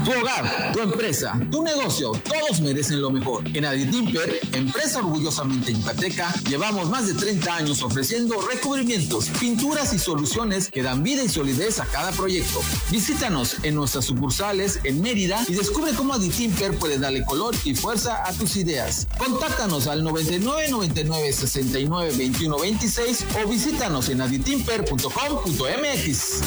Tu hogar, tu empresa, tu negocio, todos merecen lo mejor. En Aditimper, empresa orgullosamente yucateca, llevamos más de 30 años ofreciendo recubrimientos, pinturas y soluciones que dan vida y solidez a cada proyecto. Visítanos en nuestras sucursales en Mérida y descubre cómo Aditimper puede darle color y fuerza a tus ideas. Contáctanos al 99 99 69 21 26 o visítanos en aditimper.com.mx.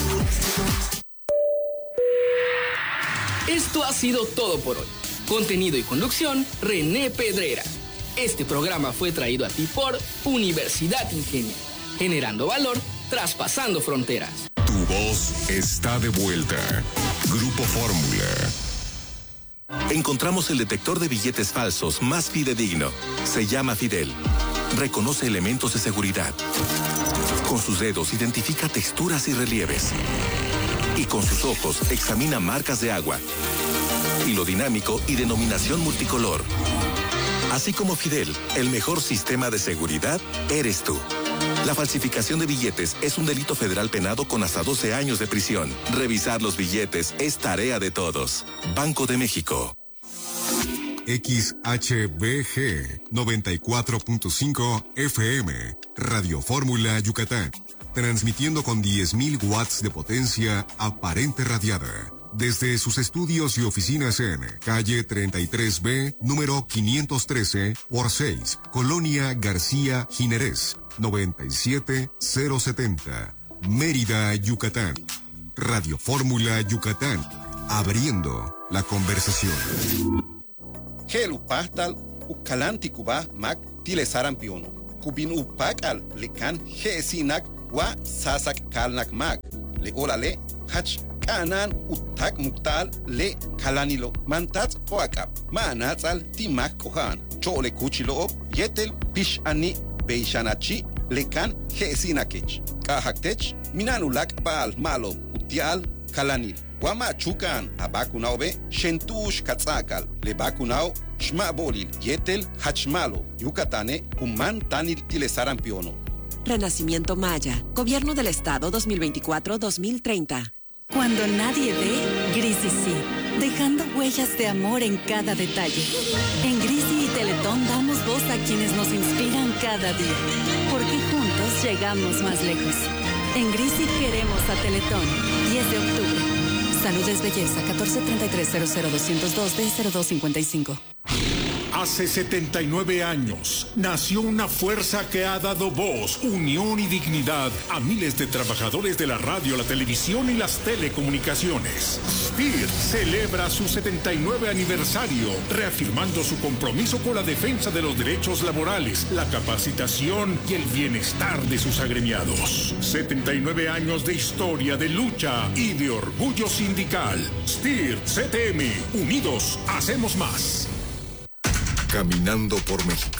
Esto ha sido todo por hoy. Contenido y conducción, René Pedrera. Este programa fue traído a ti por Universidad Ingenio, generando valor, traspasando fronteras. Tu voz está de vuelta. Grupo Fórmula. Encontramos el detector de billetes falsos más fidedigno. Se llama Fidel. Reconoce elementos de seguridad. Con sus dedos identifica texturas y relieves. Y con sus ojos examina marcas de agua. Hilo dinámico y denominación multicolor. Así como Fidel, el mejor sistema de seguridad eres tú. La falsificación de billetes es un delito federal penado con hasta 12 años de prisión. Revisar los billetes es tarea de todos. Banco de México. XHBG 94.5 FM, Radio Fórmula Yucatán. Transmitiendo con 10.000 watts de potencia aparente radiada. Desde sus estudios y oficinas en calle 33B, número 513 por 6, Colonia García Jiménez, 97070, Mérida, Yucatán. Radio Fórmula Yucatán, abriendo la conversación. Helu pastal ukalanti kuba mak tile sarampiono. Kubin upakal lekan hesinak wa sasak kalnak mak. Le olale hach kanan utak muktal le kalanilo mantats hoakap. Manatzal timak kohan. Chole kuchilo yetel pish ani beishanachi lekan hesinakech. Kahaktech minanulak bal malo utial kalanil. Wama chukan abakunaobe shentush katzakal le bakunao shmabolil yetel hachmalo yucatane kuman tanil tile sarampiono. Renacimiento Maya, Gobierno del Estado 2024-2030. Cuando nadie ve, Grisi sí, dejando huellas de amor en cada detalle. En Grisi y Teletón damos voz a quienes nos inspiran cada día, porque juntos llegamos más lejos. En Grisi queremos a Teletón. 10 de octubre. Salud es belleza, 1433-00202-D0255. Hace 79 años nació una fuerza que ha dado voz, unión y dignidad a miles de trabajadores de la radio, la televisión y las telecomunicaciones. SPIR celebra su 79 aniversario, reafirmando su compromiso con la defensa de los derechos laborales, la capacitación y el bienestar de sus agremiados. 79 años de historia, de lucha y de orgullo sindical. SPIR CTM, unidos hacemos más. Caminando por México.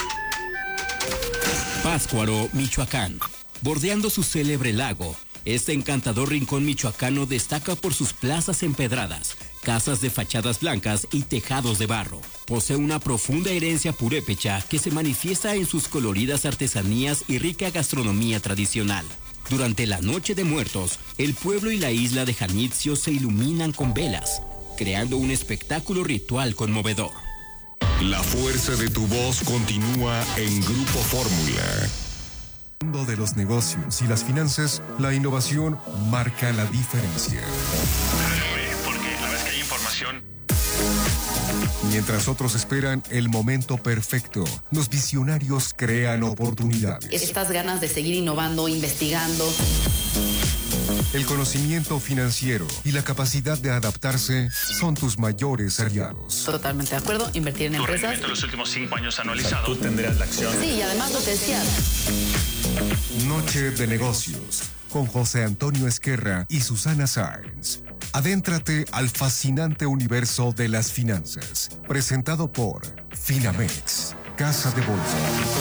Pátzcuaro, Michoacán. Bordeando su célebre lago, este encantador rincón michoacano destaca por sus plazas empedradas, casas de fachadas blancas y tejados de barro. Posee una profunda herencia purépecha que se manifiesta en sus coloridas artesanías y rica gastronomía tradicional. Durante la Noche de Muertos, el pueblo y la isla de Janitzio se iluminan con velas, creando un espectáculo ritual conmovedor. La fuerza de tu voz continúa en Grupo Fórmula. En el mundo de los negocios y las finanzas, la innovación marca la diferencia. Porque la vez que hay información. Mientras otros esperan el momento perfecto, los visionarios crean oportunidades. Estas ganas de seguir innovando, investigando. El conocimiento financiero y la capacidad de adaptarse son tus mayores aliados. Totalmente de acuerdo, invertir en empresas. Tu rendimiento en los últimos 5 años anualizado. Tú tendrías la acción. Sí, y además lo que decías. Noche de negocios con José Antonio Esquerra y Susana Sáenz. Adéntrate al fascinante universo de las finanzas. Presentado por Finamex, Casa de Bolsa.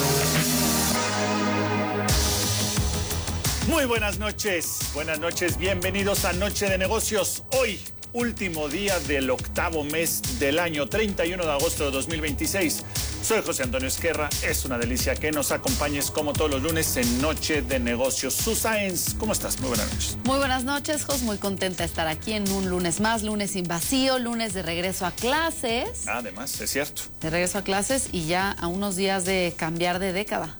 Muy buenas noches, bienvenidos a Noche de Negocios. Hoy, último día del octavo mes del año, 31 de agosto de 2026. Soy José Antonio Esquerra. Es una delicia que nos acompañes como todos los lunes en Noche de Negocios. Susáenz, ¿cómo estás? Muy buenas noches. Muy buenas noches, Jos. Muy contenta de estar aquí en un lunes más, lunes sin vacío, lunes de regreso a clases. Además, es cierto. De regreso a clases y ya a unos días de cambiar de década.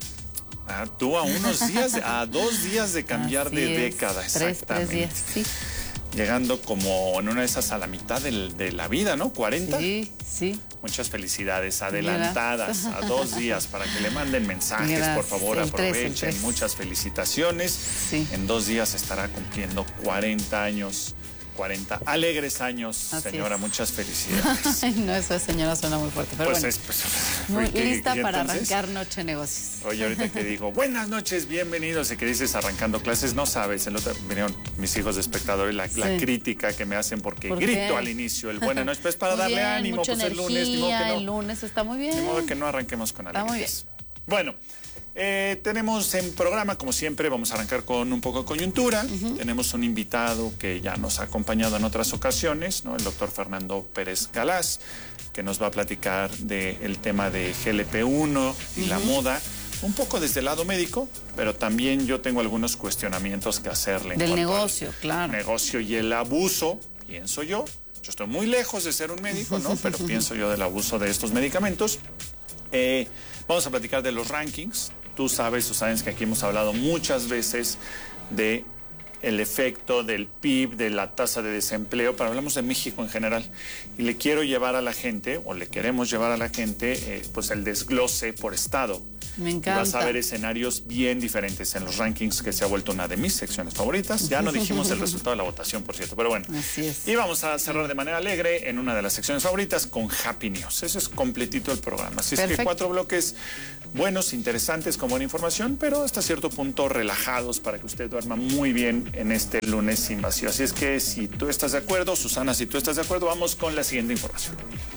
Tú a unos días, a 2 días de cambiar Así de es. década. Exactamente. 3 días, sí. Llegando como en una de esas a la mitad de la vida, ¿no? 40. Sí. Muchas felicidades, adelantadas a 2 días para que le manden mensajes, por favor, aprovechen. El 3. Muchas felicitaciones. Sí. En 2 días estará cumpliendo 40 años. 40 alegres años, Así señora, es. muchas felicidades. Ay, no, eso señora suena muy fuerte, pero Pues bueno. Muy lista para entonces, arrancar Noche de Negocios. Oye, ahorita que digo, buenas noches, bienvenidos, y que dices arrancando clases, no sabes, el otro, vinieron mis hijos de espectadores, la crítica que me hacen porque ¿Por grito qué? al inicio, el buenas noches, pues para Muy darle bien, ánimo, mucha pues el lunes, ni modo que no. El lunes está muy bien. Ni modo que no arranquemos con Está muy alegrías. Bueno, tenemos en programa, como siempre, vamos a arrancar con un poco de coyuntura. Tenemos un invitado que ya nos ha acompañado en otras ocasiones, ¿no? El doctor Fernando Pérez Galás, que nos va a platicar del tema de GLP-1 y la moda, un poco desde el lado médico, pero también yo tengo algunos cuestionamientos que hacerle. Del negocio, claro. Negocio y el abuso, pienso yo. Yo estoy muy lejos de ser un médico, ¿no? Pero pienso yo del abuso de estos medicamentos. Vamos a platicar de los rankings. Tú sabes, que aquí hemos hablado muchas veces de el efecto del PIB, de la tasa de desempleo, pero hablamos de México en general. Y le quiero llevar a la gente, o le queremos llevar a la gente, pues el desglose por estado. Me Y encanta. vas a ver escenarios bien diferentes en los rankings, que se ha vuelto una de mis secciones favoritas. Ya no dijimos el resultado de la votación, por cierto, pero bueno. Así es. Y vamos a cerrar de manera alegre en una de las secciones favoritas con Happy News. Eso es completito el programa. Así es que Perfecto. 4 bloques buenos, interesantes, con buena información, pero hasta cierto punto relajados para que usted duerma muy bien en este lunes sin vacío. Así es que si tú estás de acuerdo, Susana, si tú estás de acuerdo, vamos con la siguiente información.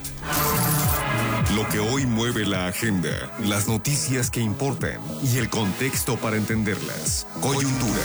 Lo que hoy mueve la agenda, las noticias que importan y el contexto para entenderlas. Coyuntura.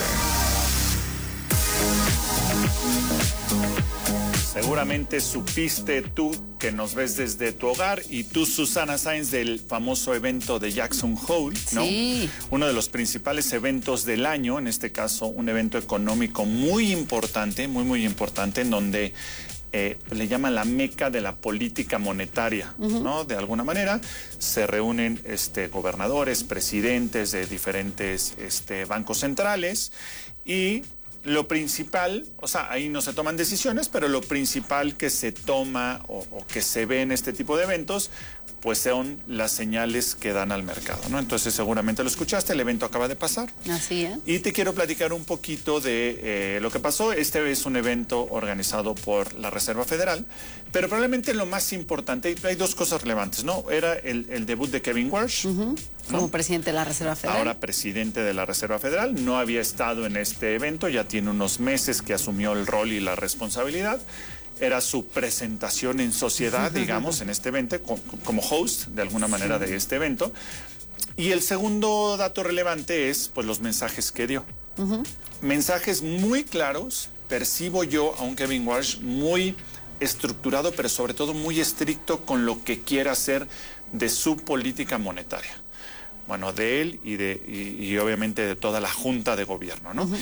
Seguramente supiste tú que nos ves desde tu hogar y tú, Susana Sáenz, del famoso evento de Jackson Hole, ¿no? Sí. Uno de los principales eventos del año, en este caso un evento económico muy importante, muy importante, en donde le llaman la meca de la política monetaria, ¿no? De alguna manera se reúnen gobernadores, presidentes de diferentes bancos centrales y lo principal, o sea, ahí no se toman decisiones, pero lo principal que se toma o que se ve en este tipo de eventos, pues son las señales que dan al mercado, ¿no? Entonces seguramente lo escuchaste, el evento acaba de pasar. Así es. Y te quiero platicar un poquito de lo que pasó. Este es un evento organizado por la Reserva Federal, pero probablemente lo más importante, hay 2 cosas relevantes, ¿no? Era el debut de Kevin Warsh, ¿no? Como presidente de la Reserva Federal. Ahora presidente de la Reserva Federal, no había estado en este evento, ya tiene unos meses que asumió el rol y la responsabilidad. Era su presentación en sociedad, digamos, en este evento, como host, de alguna manera, de este evento. Y el segundo dato relevante es, pues, los mensajes que dio. Mensajes muy claros, percibo yo a un Kevin Warsh muy estructurado, pero sobre todo muy estricto con lo que quiere hacer de su política monetaria. Bueno, de él y obviamente de toda la junta de gobierno, ¿no?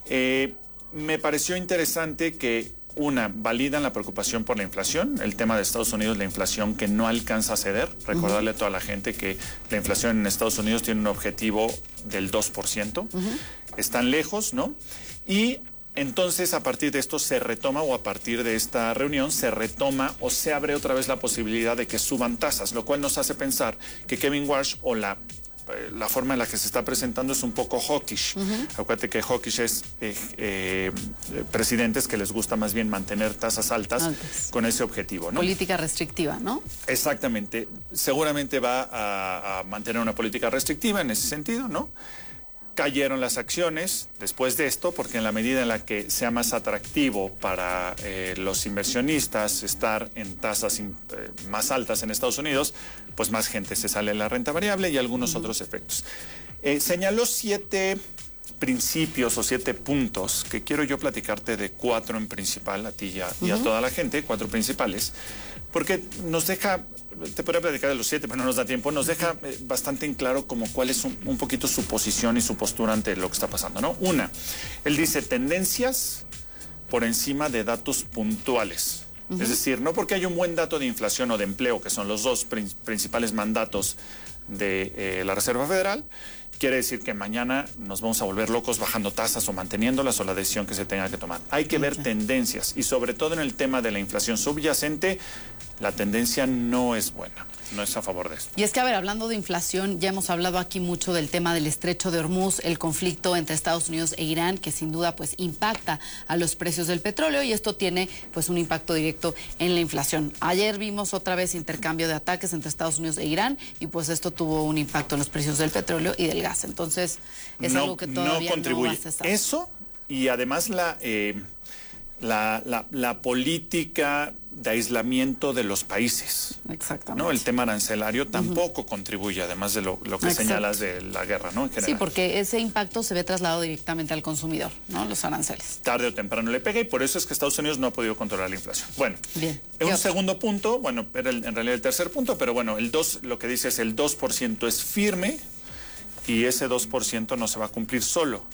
Me pareció interesante que validan la preocupación por la inflación, el tema de Estados Unidos, la inflación que no alcanza a ceder. Recordarle a toda la gente que la inflación en Estados Unidos tiene un objetivo del 2%. Están lejos, ¿no? Y entonces a partir de esto se retoma, o a partir de esta reunión se retoma o se abre otra vez la posibilidad de que suban tasas, lo cual nos hace pensar que Kevin Warsh o la forma en la que se está presentando es un poco hawkish. Acuérdate que hawkish es presidentes que les gusta más bien mantener tasas altas con ese objetivo, ¿no? Política restrictiva, ¿no? Exactamente. Seguramente va a mantener una política restrictiva en ese sentido, ¿no? Cayeron las acciones después de esto, porque en la medida en la que sea más atractivo para los inversionistas estar en tasas más altas en Estados Unidos, pues más gente se sale en la renta variable y algunos otros efectos. Señaló 7 principios o 7 puntos que quiero yo platicarte de 4 en principal, a ti y a toda la gente, 4 principales, porque nos deja, te podría platicar de los 7, pero no nos da tiempo, nos deja bastante en claro como cuál es un poquito su posición y su postura ante lo que está pasando, ¿no? Una, él dice tendencias por encima de datos puntuales. Es decir, no porque haya un buen dato de inflación o de empleo, que son los dos principales mandatos de la Reserva Federal, quiere decir que mañana nos vamos a volver locos bajando tasas o manteniéndolas o la decisión que se tenga que tomar. Hay que ver tendencias y sobre todo en el tema de la inflación subyacente, la tendencia no es buena, no es a favor de esto. Y es que, a ver, hablando de inflación, ya hemos hablado aquí mucho del tema del estrecho de Hormuz, el conflicto entre Estados Unidos e Irán, que sin duda pues impacta a los precios del petróleo y esto tiene pues un impacto directo en la inflación. Ayer vimos otra vez intercambio de ataques entre Estados Unidos e Irán y pues esto tuvo un impacto en los precios del petróleo y del gas. Entonces, es algo que todavía no contribuye. No va a cesar. Eso y además la política de aislamiento de los países. Exactamente. ¿No? El tema arancelario tampoco contribuye, además de lo que señalas de la guerra, ¿no? En general. Sí, porque ese impacto se ve trasladado directamente al consumidor, ¿no? Los aranceles. Tarde o temprano le pega y por eso es que Estados Unidos no ha podido controlar la inflación. Bueno, bien. Un segundo punto, bueno, era en realidad el tercer punto, pero bueno, el 2, lo que dice es el 2% es firme y ese 2% no se va a cumplir solo.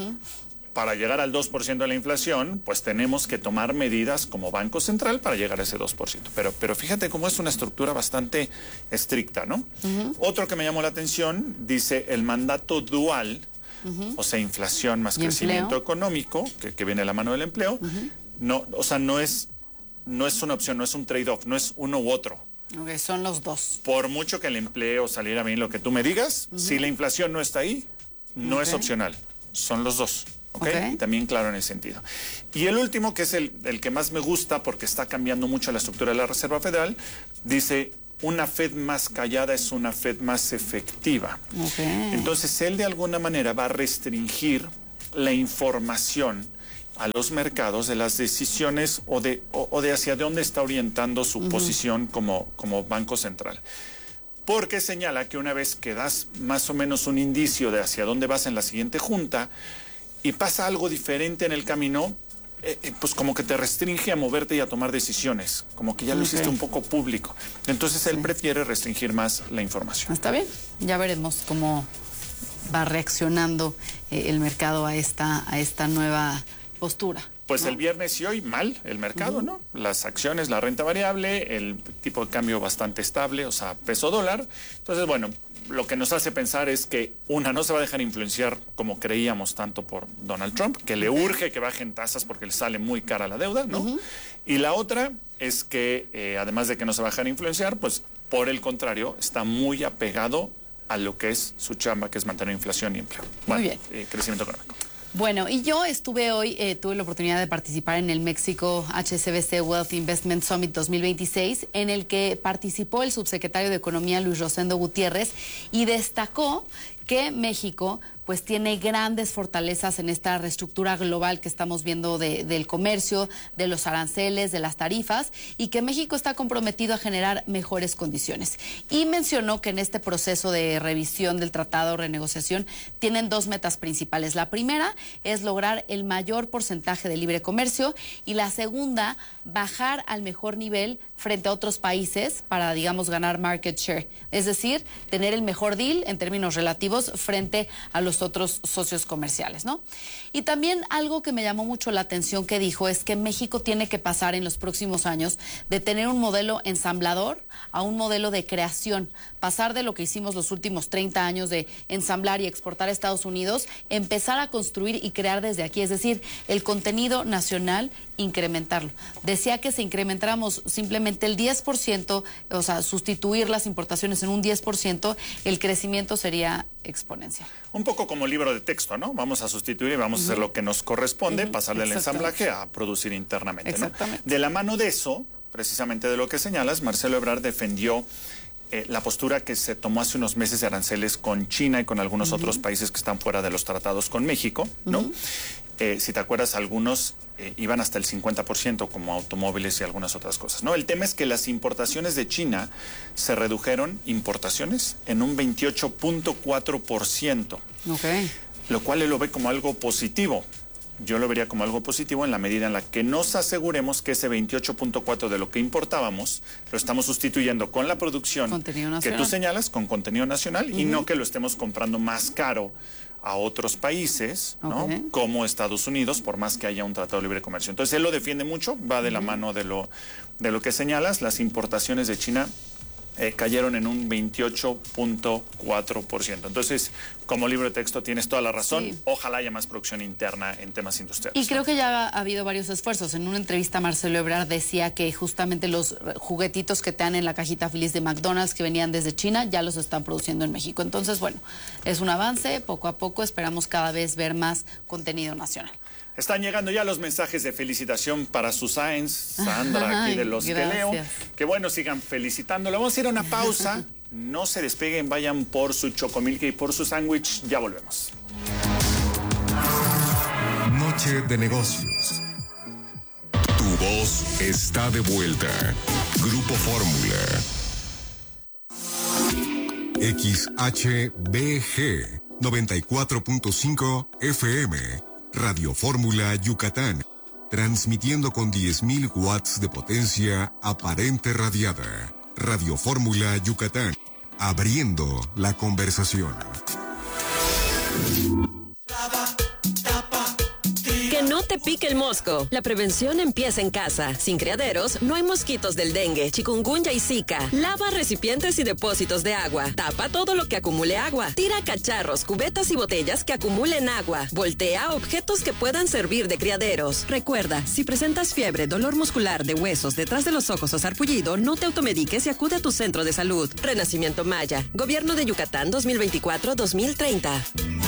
Para llegar al 2% de la inflación, pues tenemos que tomar medidas como Banco Central para llegar a ese 2%. Pero fíjate cómo es una estructura bastante estricta, ¿no? Otro que me llamó la atención, dice el mandato dual, o sea, inflación más crecimiento económico, que viene de la mano del empleo, no, o sea, no es una opción, no es un trade-off, no es uno u otro. Okay, son los dos. Por mucho que el empleo saliera bien, lo que tú me digas, si la inflación no está ahí, no es opcional, son los dos. ¿Okay? También claro en ese sentido. Y el último, que es el que más me gusta porque está cambiando mucho la estructura de la Reserva Federal, dice, una Fed más callada es una Fed más efectiva. Entonces, él de alguna manera va a restringir la información a los mercados de las decisiones o de hacia dónde está orientando su posición como Banco Central. Porque señala que una vez que das más o menos un indicio de hacia dónde vas en la siguiente junta, y pasa algo diferente en el camino, pues como que te restringe a moverte y a tomar decisiones, como que ya lo hiciste un poco público. Entonces él prefiere restringir más la información. Está bien, ya veremos cómo va reaccionando el mercado a esta nueva postura. Pues el viernes y hoy mal el mercado, ¿no? Las acciones, la renta variable, el tipo de cambio bastante estable, o sea, peso dólar. Entonces, bueno, lo que nos hace pensar es que no se va a dejar influenciar como creíamos tanto por Donald Trump, que le urge que bajen tasas porque le sale muy cara la deuda, ¿no? Y la otra es que, además de que no se va a dejar influenciar, pues por el contrario, está muy apegado a lo que es su chamba, que es mantener inflación y empleo. Bueno, muy bien. Crecimiento económico. Bueno, y yo estuve hoy, tuve la oportunidad de participar en el México HSBC Wealth Investment Summit 2026, en el que participó el subsecretario de Economía, Luis Rosendo Gutiérrez, y destacó que México pues tiene grandes fortalezas en esta reestructura global que estamos viendo del comercio, de los aranceles, de las tarifas, y que México está comprometido a generar mejores condiciones. Y mencionó que en este proceso de revisión del tratado, renegociación, tienen 2 metas principales. La primera es lograr el mayor porcentaje de libre comercio y la segunda, bajar al mejor nivel frente a otros países para, digamos, ganar market share. Es decir, tener el mejor deal en términos relativos frente a los otros socios comerciales, ¿no? Y también algo que me llamó mucho la atención que dijo es que México tiene que pasar en los próximos años de tener un modelo ensamblador a un modelo de creación. Pasar de lo que hicimos los últimos 30 años de ensamblar y exportar a Estados Unidos, empezar a construir y crear desde aquí. Es decir, el contenido nacional, incrementarlo. Decía que si incrementáramos simplemente el 10%, o sea, sustituir las importaciones en un 10%, el crecimiento sería exponencial. Un poco como libro de texto, ¿no? Vamos a sustituir y vamos a hacer lo que nos corresponde, pasar del ensamblaje a producir internamente, ¿no? De la mano de eso, precisamente de lo que señalas, Marcelo Ebrard defendió la postura que se tomó hace unos meses de aranceles con China y con algunos otros países que están fuera de los tratados con México, ¿no? Si te acuerdas, algunos iban hasta el 50%, como automóviles y algunas otras cosas, ¿no? El tema es que las importaciones de China se redujeron, importaciones, en un 28.4%. lo cual él lo ve como algo positivo. Yo lo vería como algo positivo en la medida en la que nos aseguremos que ese 28.4 de lo que importábamos lo estamos sustituyendo con la producción que tú señalas, con contenido nacional, y no que lo estemos comprando más caro a otros países, ¿no? Como Estados Unidos, por más que haya un tratado de libre comercio. Entonces él lo defiende mucho, va de la mano de lo que señalas. Las importaciones de China cayeron en un 28.4%. Entonces, como libro de texto tienes toda la razón. Sí. Ojalá haya más producción interna en temas industriales. Y creo que ya ha habido varios esfuerzos. En una entrevista Marcelo Ebrard decía que justamente los juguetitos que te dan en la cajita feliz de McDonald's que venían desde China ya los están produciendo en México. Entonces, bueno, es un avance. Poco a poco esperamos cada vez ver más contenido nacional. Están llegando ya los mensajes de felicitación para su Sandra, aquí de los que leo. Que bueno, sigan felicitándolo. Vamos a ir a una pausa. No se despeguen, vayan por su chocomilk y por su sándwich. Ya volvemos. Noche de negocios. Tu voz está de vuelta. Grupo Fórmula. XHBG 94.5 FM. Radio Fórmula Yucatán, transmitiendo con 10.000 watts de potencia aparente radiada. Radio Fórmula Yucatán, abriendo la conversación. Que no te pique el mosco. La prevención empieza en casa. Sin criaderos, no hay mosquitos del dengue, chikungunya y zika. Lava recipientes y depósitos de agua. Tapa todo lo que acumule agua. Tira cacharros, cubetas y botellas que acumulen agua. Voltea objetos que puedan servir de criaderos. Recuerda, si presentas fiebre, dolor muscular de huesos, detrás de los ojos o sarpullido, no te automediques y acude a tu centro de salud. Renacimiento Maya. Gobierno de Yucatán 2024-2030.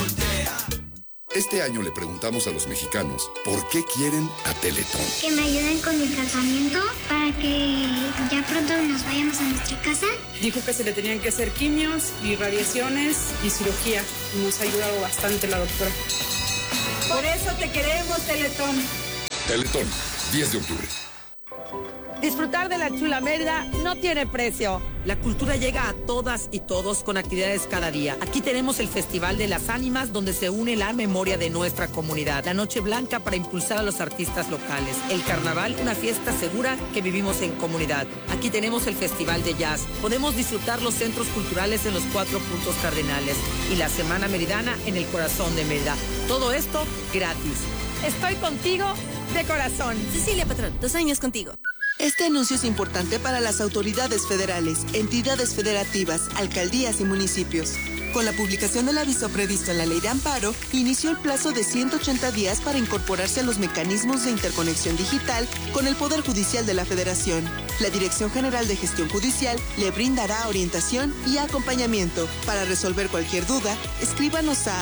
Este año le preguntamos a los mexicanos por qué quieren a Teletón. Que me ayuden con mi tratamiento para que ya pronto nos vayamos a nuestra casa. Dijo que se le tenían que hacer quimios y radiaciones y cirugía. Nos ha ayudado bastante la doctora. Por eso te queremos, Teletón. Teletón, 10 de octubre. Disfrutar de la chula Mérida no tiene precio. La cultura llega a todas y todos con actividades cada día. Aquí tenemos el Festival de las Ánimas, donde se une la memoria de nuestra comunidad. La Noche Blanca para impulsar a los artistas locales. El Carnaval, una fiesta segura que vivimos en comunidad. Aquí tenemos el Festival de Jazz. Podemos disfrutar los centros culturales en los 4 puntos cardinales. Y la Semana Meridana en el corazón de Mérida. Todo esto gratis. Estoy contigo de corazón. Cecilia Patrón, 2 años contigo. Este anuncio es importante para las autoridades federales, entidades federativas, alcaldías y municipios. Con la publicación del aviso previsto en la Ley de Amparo, inició el plazo de 180 días para incorporarse a los mecanismos de interconexión digital con el Poder Judicial de la Federación. La Dirección General de Gestión Judicial le brindará orientación y acompañamiento. Para resolver cualquier duda, escríbanos a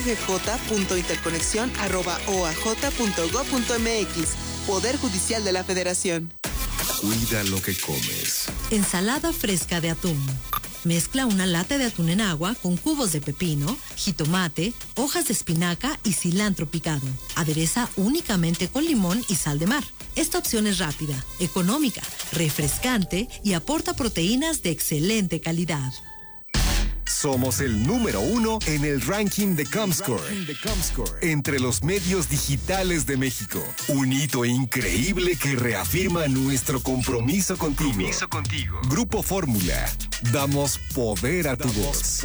dggj.interconexión@oaj.gov.mx. Poder Judicial de la Federación. Cuida lo que comes. Ensalada fresca de atún. Mezcla una lata de atún en agua con cubos de pepino, jitomate, hojas de espinaca y cilantro picado. Adereza únicamente con limón y sal de mar. Esta opción es rápida, económica, refrescante y aporta proteínas de excelente calidad. Somos el número 1 en el ranking de Comscore entre los medios digitales de México. Un hito increíble que reafirma nuestro compromiso contigo. Grupo Fórmula. Damos poder a tu voz.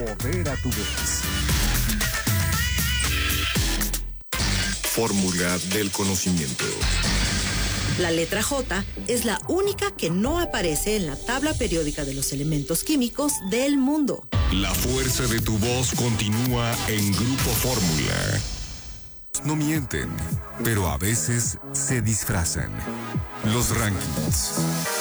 Fórmula del conocimiento. La letra J es la única que no aparece en la tabla periódica de los elementos químicos del mundo. La fuerza de tu voz continúa en Grupo Fórmula. No mienten, pero a veces se disfrazan. Los rankings.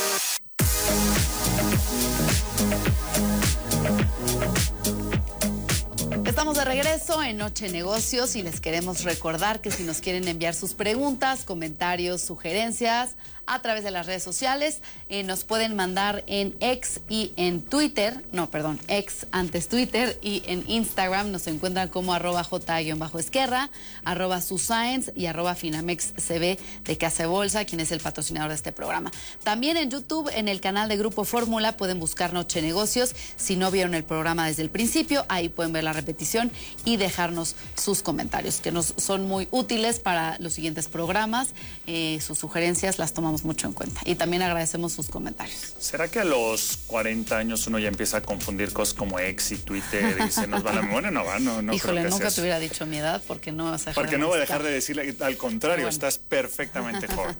Estamos de regreso en Noche Negocios y les queremos recordar que si nos quieren enviar sus preguntas, comentarios, sugerencias a través de las redes sociales. Nos pueden mandar en X y en Twitter, X antes Twitter, y en Instagram nos encuentran como @j_esquerra, @suscience y @finamexcb de Casa de Bolsa, quien es el patrocinador de este programa. También en YouTube, en el canal de Grupo Fórmula, pueden buscar Noche Negocios. Si no vieron el programa desde el principio, ahí pueden ver la repetición y dejarnos sus comentarios, que nos son muy útiles para los siguientes programas. Sus sugerencias las tomamos mucho en cuenta y también agradecemos sus comentarios. ¿Será que a los 40 años uno ya empieza a confundir cosas como X y Twitter y se nos va la memoria? No, Híjole, creo que nunca sea te hubiera dicho mi edad porque no vas a dejar porque no voy a dejar de decirle, al contrario, estás perfectamente joven.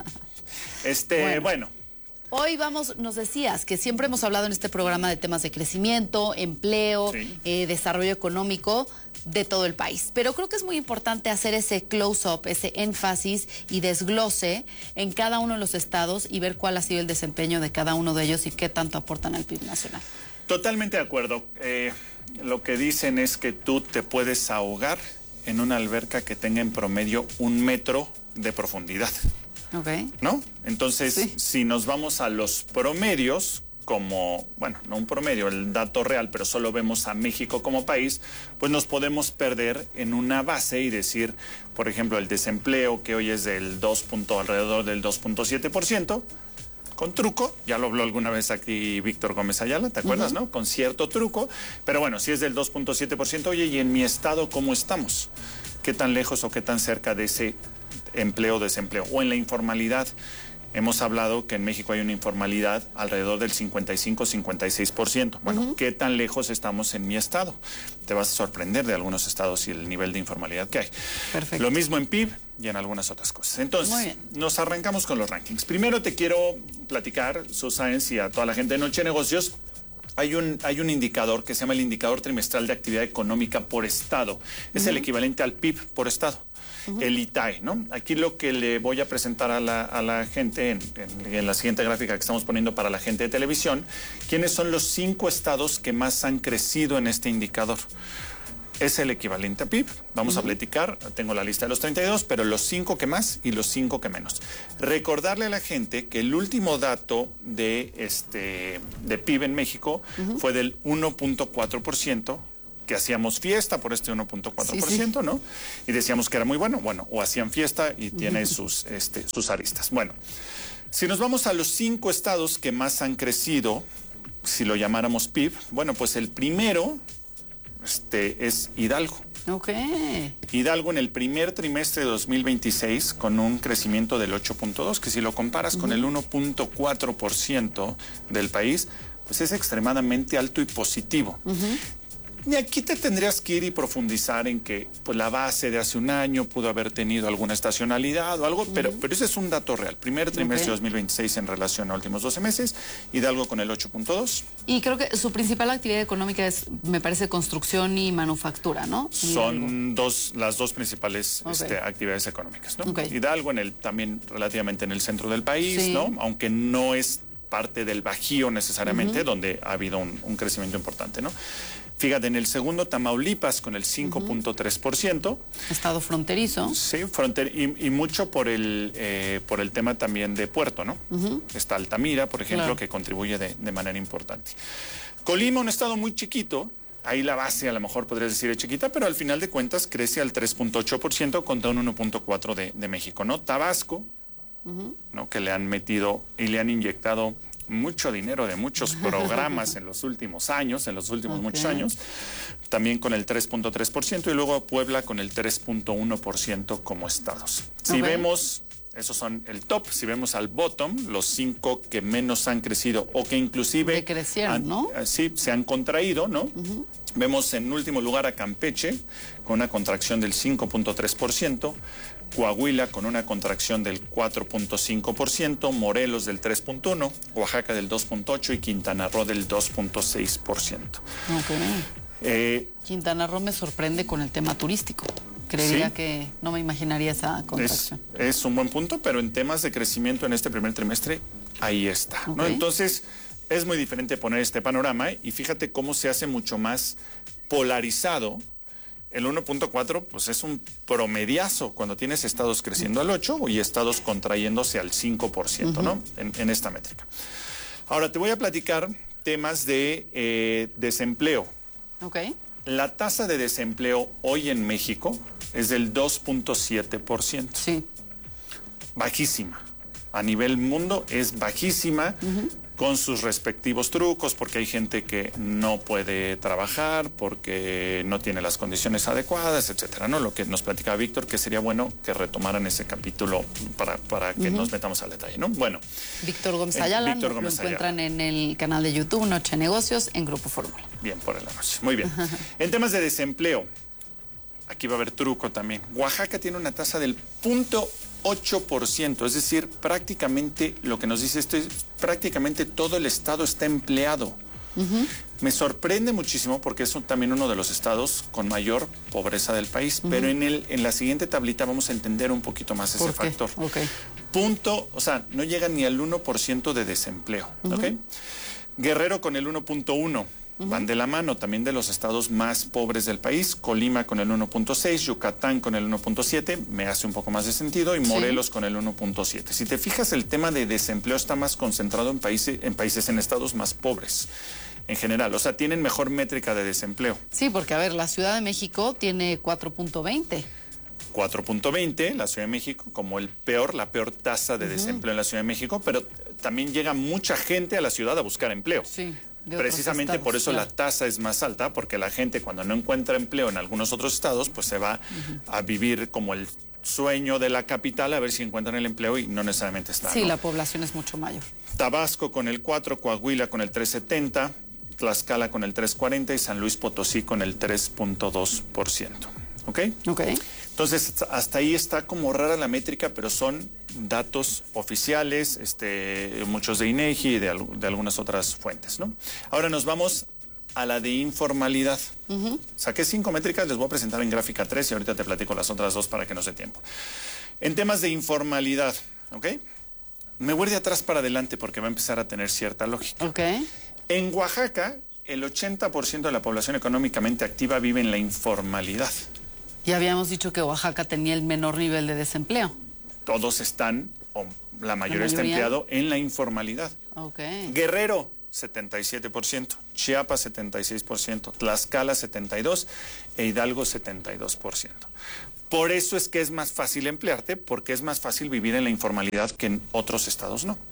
Bueno. Hoy nos decías que siempre hemos hablado en este programa de temas de crecimiento, empleo, desarrollo económico de todo el país. Pero creo que es muy importante hacer ese close-up, ese énfasis y desglose en cada uno de los estados y ver cuál ha sido el desempeño de cada uno de ellos y qué tanto aportan al PIB nacional. Totalmente de acuerdo. Lo que dicen es que tú te puedes ahogar en una alberca que tenga en promedio 1 metro de profundidad. Okay. ¿No? Entonces, si nos vamos a los promedios, como, bueno, no un promedio, el dato real, pero solo vemos a México como país, pues nos podemos perder en una base y decir, por ejemplo, el desempleo, que hoy es alrededor del 2.7%, con truco, ya lo habló alguna vez aquí Víctor Gómez Ayala, ¿te acuerdas, no? Con cierto truco, pero bueno, si es del 2.7%, oye, ¿y en mi estado cómo estamos? ¿Qué tan lejos o qué tan cerca de ese empleo, desempleo? O en la informalidad. Hemos hablado que en México hay una informalidad alrededor del 55-56%. Bueno, ¿qué tan lejos estamos en mi estado? Te vas a sorprender de algunos estados y el nivel de informalidad que hay. Perfecto. Lo mismo en PIB y en algunas otras cosas. Entonces, nos arrancamos con los rankings. Primero te quiero platicar, Suscience, y a toda la gente de Noche Negocios. Hay un indicador que se llama el indicador trimestral de actividad económica por estado. Es el equivalente al PIB por estado. El ITAE, ¿no? Aquí lo que le voy a presentar a la gente en la siguiente gráfica que estamos poniendo para la gente de televisión, ¿quiénes son los 5 estados que más han crecido en este indicador? Es el equivalente a PIB. Vamos a platicar, tengo la lista de los 32, pero los 5 que más y los 5 que menos. Recordarle a la gente que el último dato de PIB en México fue del 1.4%, que hacíamos fiesta por este 1.4%, ¿no? Y decíamos que era muy bueno, o hacían fiesta y tiene sus aristas. Bueno, si nos vamos a los 5 estados que más han crecido, si lo llamáramos PIB, bueno, pues el primero es Hidalgo. Hidalgo en el primer trimestre de 2026 con un crecimiento del 8.2%, que si lo comparas con el 1.4% del país, pues es extremadamente alto y positivo. Y aquí te tendrías que ir y profundizar en que pues, la base de hace un año pudo haber tenido alguna estacionalidad o algo, pero ese es un dato real. Primer trimestre de 2026 en relación a últimos 12 meses, Hidalgo con el 8.2. Y creo que su principal actividad económica es, me parece, construcción y manufactura, ¿no? Son las dos principales actividades económicas, ¿no? Hidalgo también relativamente en el centro del país, ¿no? Aunque no es parte del Bajío necesariamente, donde ha habido un crecimiento importante, ¿no? Fíjate, en el segundo, Tamaulipas con el 5.3%. Estado fronterizo. Sí, y mucho por el tema también de puerto, ¿no? Está Altamira, por ejemplo, que contribuye de manera importante. Colima, un estado muy chiquito. Ahí la base a lo mejor podrías decir es chiquita, pero al final de cuentas crece al 3.8% contra un 1.4% de México, ¿no? Tabasco, ¿no? Que le han metido y le han inyectado mucho dinero de muchos programas en los últimos años, muchos años, también con el 3.3%, y luego Puebla con el 3.1% como estados. Si vemos, esos son el top, si vemos al bottom, los 5 que menos han crecido o que inclusive decrecieron, ¿no? Sí, se han contraído, ¿no? Vemos en último lugar a Campeche con una contracción del 5.3%, Coahuila con una contracción del 4.5%, Morelos del 3.1%, Oaxaca del 2.8% y Quintana Roo del 2.6%. Quintana Roo me sorprende con el tema turístico. Creería que no me imaginaría esa contracción. Es un buen punto, pero en temas de crecimiento en este primer trimestre, ahí está, ¿no? Entonces, es muy diferente poner este panorama y fíjate cómo se hace mucho más polarizado el 1.4 pues es un promediazo cuando tienes estados creciendo al 8 y estados contrayéndose al 5%, ¿no? En esta métrica. Ahora te voy a platicar temas de desempleo. Ok. La tasa de desempleo hoy en México es del 2.7%. Sí. Bajísima. A nivel mundo es bajísima, con sus respectivos trucos, porque hay gente que no puede trabajar, porque no tiene las condiciones adecuadas, etcétera, ¿no? Lo que nos platicaba Víctor, que sería bueno que retomaran ese capítulo para que nos metamos al detalle, ¿no? Bueno. Víctor Gómez Ayala, lo encuentran en el canal de YouTube, Noche Negocios, en Grupo Fórmula. Bien, por la noche. Muy bien. En temas de desempleo, aquí va a haber truco también. Oaxaca tiene una tasa del 0.8%, es decir, prácticamente lo que nos dice esto es prácticamente todo el estado está empleado. Me sorprende muchísimo porque es también uno de los estados con mayor pobreza del país, pero en la siguiente tablita vamos a entender un poquito más ese factor. O sea, no llega ni al 1% de desempleo. Guerrero con el 1.1%. Van de la mano también de los estados más pobres del país. Colima con el 1.6, Yucatán con el 1.7, me hace un poco más de sentido, y Morelos con el 1.7. Si te fijas, el tema de desempleo está más concentrado en estados más pobres en general. O sea, tienen mejor métrica de desempleo. Sí, porque a ver, la Ciudad de México tiene 4.20. 4.20, la Ciudad de México, como la peor tasa de desempleo en la Ciudad de México, pero también llega mucha gente a la ciudad a buscar empleo. Sí. Precisamente por eso la tasa es más alta, porque la gente cuando no encuentra empleo en algunos otros estados, pues se va a vivir como el sueño de la capital a ver si encuentran el empleo y no necesariamente está. Sí, ¿no? La población es mucho mayor. Tabasco con el 4, Coahuila con el 3.70, Tlaxcala con el 3.40 y San Luis Potosí con el 3.2%. ¿Ok? Ok. Entonces, hasta ahí está como rara la métrica, pero son datos oficiales, muchos de INEGI y de algunas otras fuentes, ¿no? Ahora nos vamos a la de informalidad. Saqué 5 métricas, les voy a presentar en gráfica 3 y ahorita te platico las otras 2 para que nos dé tiempo. En temas de informalidad, ¿ok? Me voy de atrás para adelante porque va a empezar a tener cierta lógica. Ok. En Oaxaca, el 80% de la población económicamente activa vive en la informalidad. Ya habíamos dicho que Oaxaca tenía el menor nivel de desempleo. Todos están, o la mayoría está empleado en la informalidad. Okay. Guerrero, 77%, Chiapas, 76%, Tlaxcala, 72%, e Hidalgo, 72%. Por eso es que es más fácil emplearte, porque es más fácil vivir en la informalidad que en otros estados no.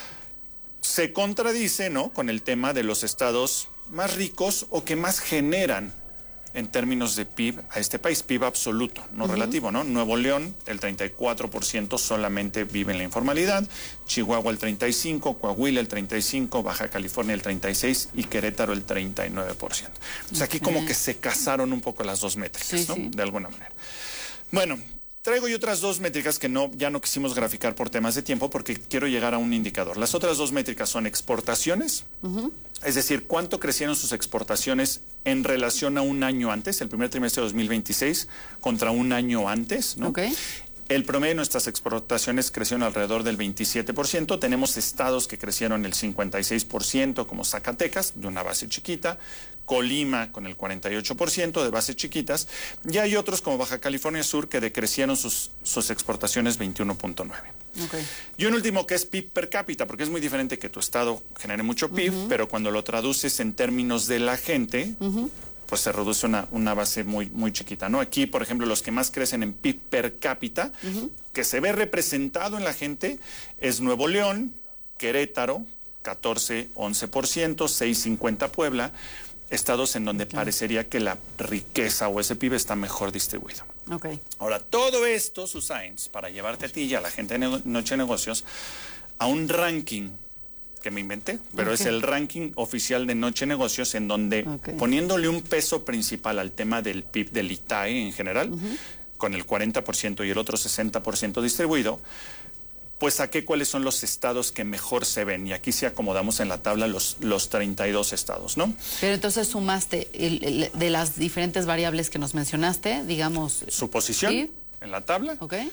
Se contradice, ¿no?, con el tema de los estados más ricos o que más generan en términos de PIB a este país, PIB absoluto, no relativo, ¿no? Nuevo León, el 34% solamente vive en la informalidad, Chihuahua el 35%, Coahuila el 35%, Baja California el 36% y Querétaro el 39%. O sea, aquí como que se casaron un poco las dos métricas, ¿no? De alguna manera. Bueno, traigo yo otras 2 métricas que ya no quisimos graficar por temas de tiempo porque quiero llegar a un indicador. Las otras 2 métricas son exportaciones, es decir, cuánto crecieron sus exportaciones en relación a un año antes, el primer trimestre de 2026 contra un año antes, ¿no? Okay. El promedio de nuestras exportaciones crecieron alrededor del 27%. Tenemos estados que crecieron el 56%, como Zacatecas, de una base chiquita, Colima con el 48% de bases chiquitas, y hay otros como Baja California Sur que decrecieron sus exportaciones 21.9%. Okay. Y un último que es PIB per cápita, porque es muy diferente que tu estado genere mucho PIB, pero cuando lo traduces en términos de la gente, pues se reduce una base muy, muy chiquita, ¿no? Aquí, por ejemplo, los que más crecen en PIB per cápita, que se ve representado en la gente, es Nuevo León, Querétaro, 14, 11%, 6.50 Puebla, estados en donde parecería que la riqueza o ese PIB está mejor distribuido. Okay. Ahora, todo esto, Susains, para llevarte a ti y a la gente de Noche de Negocios a un ranking que me inventé, pero es el ranking oficial de Noche de Negocios, en donde poniéndole un peso principal al tema del PIB del ITAE en general, con el 40% y el otro 60% distribuido, pues saqué cuáles son los estados que mejor se ven. Y aquí sí acomodamos en la tabla los 32 estados, ¿no? Pero entonces sumaste de las diferentes variables que nos mencionaste, digamos... Su posición en la tabla.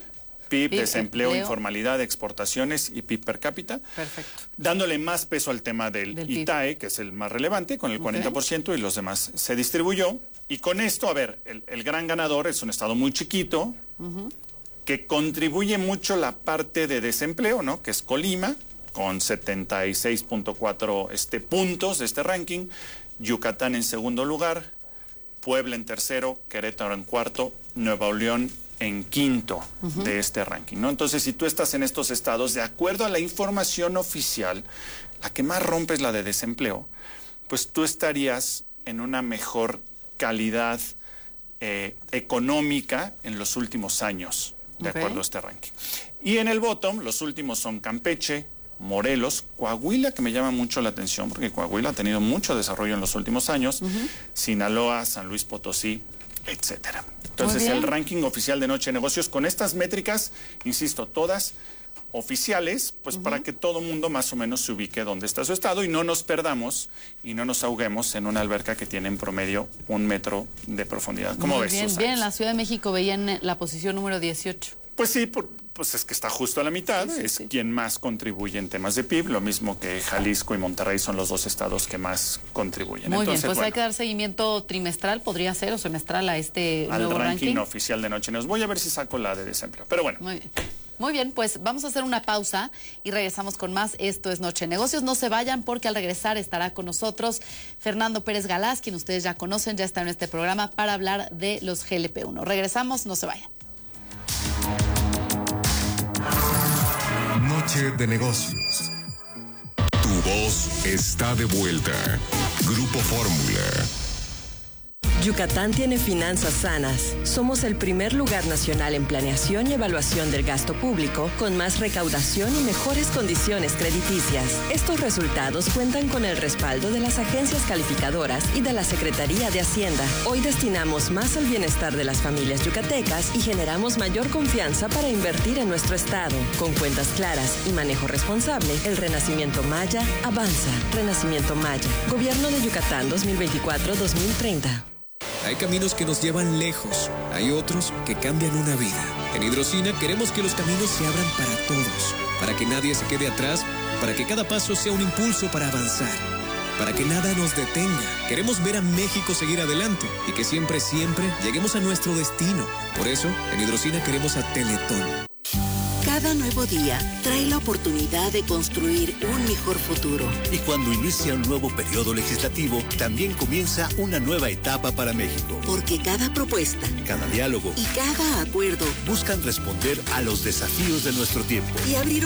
PIB, desempleo, informalidad, exportaciones y PIB per cápita. Perfecto. Dándole más peso al tema del ITAE, que es el más relevante, con el 40%, y los demás se distribuyó. Y con esto, a ver, el gran ganador es un estado muy chiquito, que contribuye mucho la parte de desempleo, ¿no? Que es Colima, con 76.4 puntos de este ranking. Yucatán en segundo lugar, Puebla en tercero, Querétaro en cuarto, Nuevo León en quinto de este ranking, ¿no? Entonces, si tú estás en estos estados, de acuerdo a la información oficial, la que más rompe es la de desempleo, pues tú estarías en una mejor calidad económica en los últimos años, de acuerdo a este ranking. Y en el bottom, los últimos son Campeche, Morelos, Coahuila, que me llama mucho la atención, porque Coahuila ha tenido mucho desarrollo en los últimos años, Sinaloa, San Luis Potosí, etcétera. Entonces, el ranking oficial de Noche de Negocios, con estas métricas, insisto, todas oficiales, pues para que todo mundo más o menos se ubique dónde está su estado y no nos perdamos y no nos ahoguemos en una alberca que tiene en promedio 1 metro de profundidad. ¿Cómo ves, Susana? Bien, la Ciudad de México veía en la posición número 18. Pues sí, pues es que está justo a la mitad, es quien más contribuye en temas de PIB, lo mismo que Jalisco y Monterrey son los dos estados que más contribuyen. Muy bien, pues hay que dar seguimiento trimestral, podría ser, o semestral a este nuevo ranking oficial de Noche. Nos voy a ver si saco la de desempleo, pero bueno. Muy bien, pues vamos a hacer una pausa y regresamos con más. Esto es Noche de Negocios. No se vayan porque al regresar estará con nosotros Fernando Pérez Galás, quien ustedes ya conocen, ya está en este programa para hablar de los GLP-1. Regresamos, no se vayan. Noche de Negocios. Tu voz está de vuelta. Grupo Fórmula. Yucatán tiene finanzas sanas. Somos el primer lugar nacional en planeación y evaluación del gasto público, con más recaudación y mejores condiciones crediticias. Estos resultados cuentan con el respaldo de las agencias calificadoras y de la Secretaría de Hacienda. Hoy destinamos más al bienestar de las familias yucatecas y generamos mayor confianza para invertir en nuestro estado. Con cuentas claras y manejo responsable, el Renacimiento Maya avanza. Renacimiento Maya. Gobierno de Yucatán 2024-2030. Hay caminos que nos llevan lejos, hay otros que cambian una vida. En Hidrocina queremos que los caminos se abran para todos, para que nadie se quede atrás, para que cada paso sea un impulso para avanzar, para que nada nos detenga. Queremos ver a México seguir adelante y que siempre, siempre lleguemos a nuestro destino. Por eso, en Hidrocina queremos a Teletón. Cada nuevo día trae la oportunidad de construir un mejor futuro. Y cuando inicia un nuevo periodo legislativo, también comienza una nueva etapa para México. Porque cada propuesta, cada diálogo y cada acuerdo buscan responder a los desafíos de nuestro tiempo y abrir